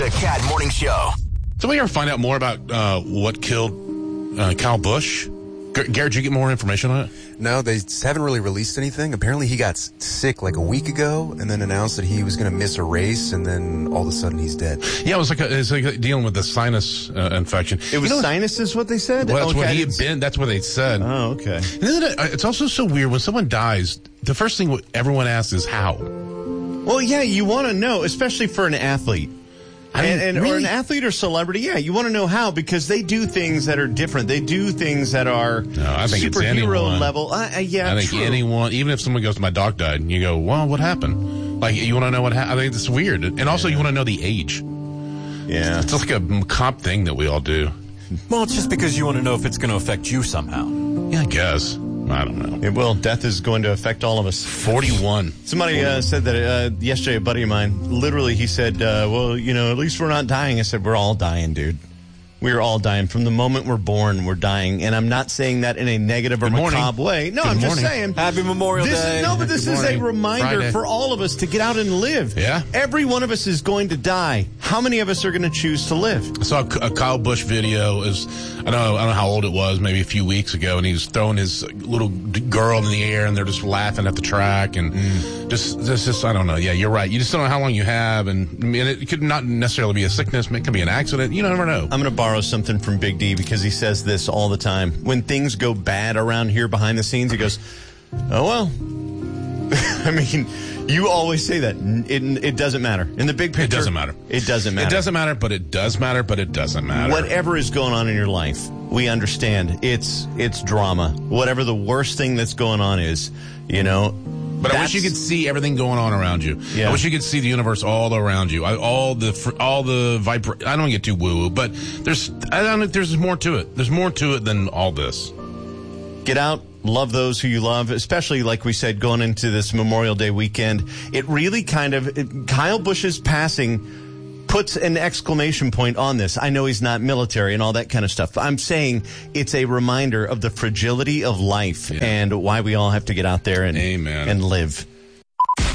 The Cat Morning Show. Did we ever find out more about what killed Kyle Busch? Garrett, did you get more information on it? No, they haven't really released anything. Apparently he got sick like a week ago and then announced that he was going to miss a race, and then all of a sudden he's dead. Yeah, it's like dealing with the sinus infection. It was sinus is what they said? Well, that's what he had been. That's what they said. Oh, okay. And isn't it's also so weird when someone dies, the first thing everyone asks is how. Well, yeah, you want to know, especially for an athlete. Really? Or an athlete or celebrity, yeah, you want to know how, because they do things that are different. They do things that are I think superhero level. Yeah, I think anyone, even if someone goes, my dog died, and you go, well, what happened? Like, you want to know what happened? I think it's weird. And also, you want to know the age. Yeah. It's like a cop thing that we all do. Well, it's just because you want to know if it's going to affect you somehow. Yeah, I guess. I don't know. It will. Death is going to affect all of us. 41. Somebody said that yesterday, a buddy of mine, literally he said, well, at least we're not dying. I said, we're all dying, dude. We're all dying. From the moment we're born, we're dying. And I'm not saying that in a negative or macabre way. No, I'm just saying. Happy Memorial Day. No, but this is a reminder Friday. for all of us to get out and live. Yeah. Every one of us is going to die. How many of us are going to choose to live? I saw a Kyle Busch video. I don't know how old it was, maybe a few weeks ago, and he was throwing his little girl in the air, and they're just laughing at the track, and just I don't know. Yeah, you're right. You just don't know how long you have, and it could not necessarily be a sickness. It could be an accident. You never know. I'm going to borrow something from Big D because he says this all the time. When things go bad around here behind the scenes, he goes, oh, well. I mean, you always say that. It doesn't matter. In the big picture, it doesn't matter. It doesn't matter. It doesn't matter, but it does matter, but it doesn't matter. Whatever is going on in your life, we understand. It's drama. Whatever the worst thing that's going on is, But I wish you could see everything going on around you. Yeah. I wish you could see the universe all around you. All the I don't get too woo-woo, but there's more to it. There's more to it than all this. Get out. Love those who you love, especially, like we said, going into this Memorial Day weekend. It really Kyle Busch's passing puts an exclamation point on this. I know he's not military and all that kind of stuff. I'm saying it's a reminder of the fragility of life and why we all have to get out there and live.